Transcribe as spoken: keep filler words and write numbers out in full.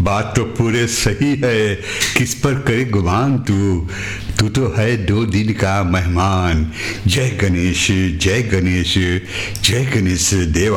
बात तो पूरे सही है, किस पर करे गुमान तू तू तो है दो दिन का मेहमान। जय गणेश जय गणेश जय गणेश देवा।